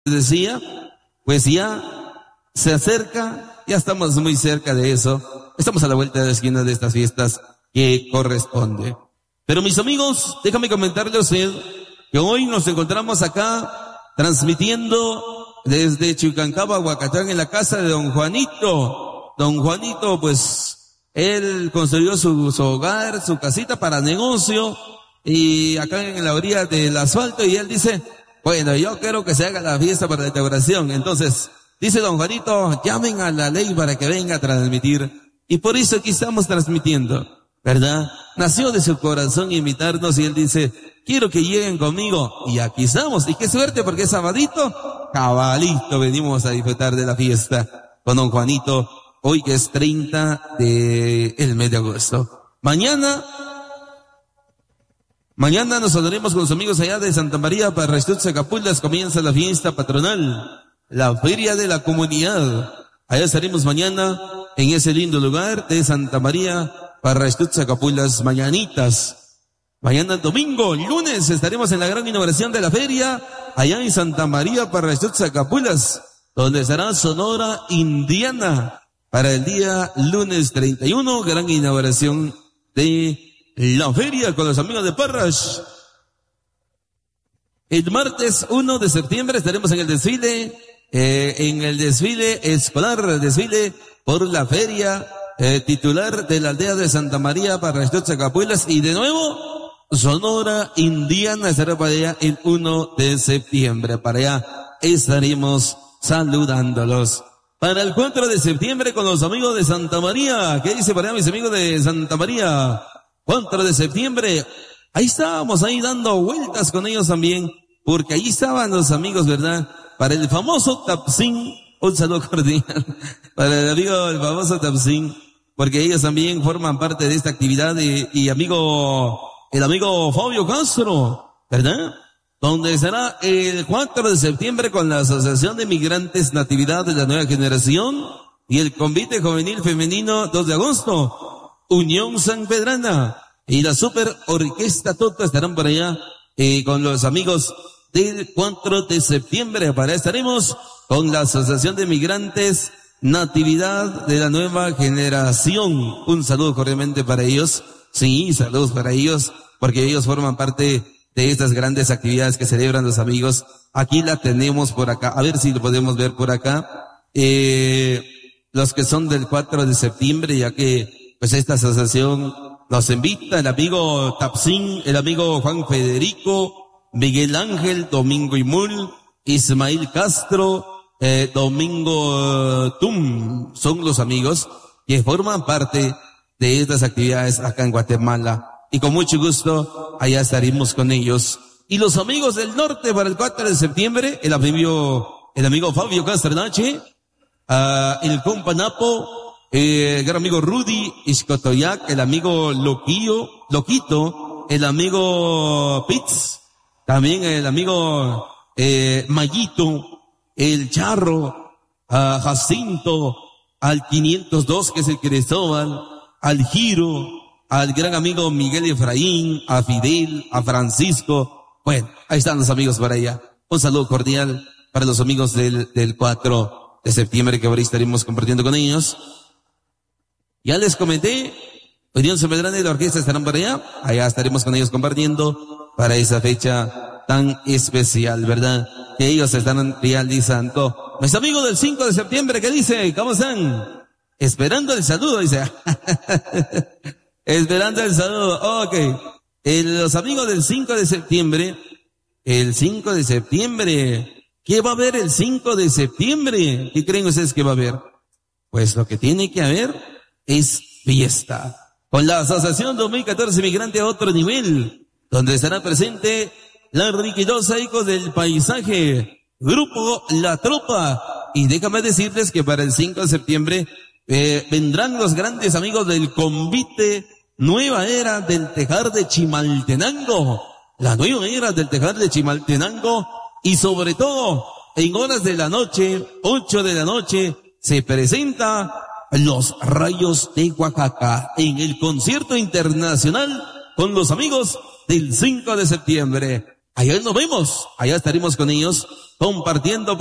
decía, pues ya se acerca, ya estamos muy cerca de eso, estamos a la vuelta de la esquina de estas fiestas que corresponde. Pero mis amigos, déjame comentarle a usted que hoy nos encontramos acá transmitiendo desde Chicancaba, Huacatán, en la casa de don Juanito. Don Juanito, pues, él construyó su hogar, su casita para negocio, y acá en la orilla del asfalto, y él dice, bueno, yo quiero que se haga la fiesta para la inauguración. Entonces, dice don Juanito, llamen a la ley para que venga a transmitir. Y por eso aquí estamos transmitiendo, ¿verdad? Nació de su corazón invitarnos y él dice, quiero que lleguen conmigo. Y aquí estamos. Y qué suerte porque es sabadito, cabalito, venimos a disfrutar de la fiesta con don Juanito, hoy que es 30 del mes de agosto. Mañana nos hablaremos con los amigos allá de Santa María Parraixtut-Sacapulas. Comienza la fiesta patronal, la feria de la comunidad. Allá estaremos mañana en ese lindo lugar de Santa María Parraixtut-Sacapulas, mañanitas. Mañana domingo, lunes, estaremos en la gran inauguración de la feria allá en Santa María Parraixtut-Sacapulas, donde estará Sonora Indiana para el día lunes 31, gran inauguración de la feria con los amigos de Parras. El martes 1 de septiembre estaremos en el desfile escolar, desfile por la feria titular de la aldea de Santa María Parraixtut-Sacapulas, y de nuevo Sonora Indiana estará para allá el 1 de septiembre. Para allá estaremos saludándolos. Para el 4 de septiembre con los amigos de Santa María. ¿Qué dice para allá mis amigos de Santa María? 4 de septiembre, ahí estábamos ahí dando vueltas con ellos también, porque ahí estaban los amigos, ¿verdad? Para el famoso Tapsin, un saludo cordial para el amigo del famoso Tapsin, porque ellos también forman parte de esta actividad, y el amigo Fabio Castro, ¿verdad? Donde será el 4 de septiembre con la Asociación de Migrantes Natividad de la Nueva Generación y el Convite Juvenil Femenino 2 de agosto. Unión Sanpedrana y la Super Orquesta Tota estarán por allá con los amigos del 4 de septiembre. Para allá estaremos con la Asociación de Migrantes Natividad de la Nueva Generación. Un saludo cordialmente para ellos. Sí, saludos para ellos, porque ellos forman parte de estas grandes actividades que celebran los amigos. Aquí la tenemos por acá. A ver si lo podemos ver por acá. Los que son del 4 de septiembre, ya que pues esta asociación nos invita, el amigo Tapsin, el amigo Juan Federico, Miguel Ángel, Domingo Imul, Ismael Castro, Domingo Tum, son los amigos que forman parte de estas actividades acá en Guatemala. Y con mucho gusto, allá estaremos con ellos. Y los amigos del norte para el 4 de septiembre, el amigo Fabio Casternache, el compa Napo, el gran amigo Rudy Iscotoyac, el amigo Loquito, el amigo Pitz, también el amigo Mayito, el Charro, Jacinto, al 502 que es el Cristóbal, al Giro, al gran amigo Miguel Efraín, a Fidel, a Francisco. Bueno, ahí están los amigos para allá. Un saludo cordial para los amigos del 4 de septiembre que ahora estaremos compartiendo con ellos. Ya les comenté, Unión Sanpedrana y la orquesta estarán por allá. Allá estaremos con ellos compartiendo para esa fecha tan especial, ¿verdad? Que ellos están realizando. Mis amigos del 5 de septiembre, ¿qué dice? ¿Cómo están? Esperando el saludo, dice. Esperando el saludo, ok. Los amigos del 5 de septiembre, el 5 de septiembre, ¿qué va a haber el 5 de septiembre? ¿Qué creen ustedes que va a haber? Pues lo que tiene que haber es fiesta. Con la Asociación 2014 Migrante a Otro Nivel, donde estará presente la riquillosa Hijos del Paisaje, Grupo La Tropa. Y déjame decirles que para el 5 de septiembre vendrán los grandes amigos del Convite Nueva Era del Tejar de Chimaltenango. La nueva era del Tejar de Chimaltenango. Y sobre todo, en horas de la noche, 8 de la noche, se presenta Los Rayos de Oaxaca en el concierto internacional con los amigos del 5 de septiembre. Allá nos vemos, allá estaremos con ellos compartiendo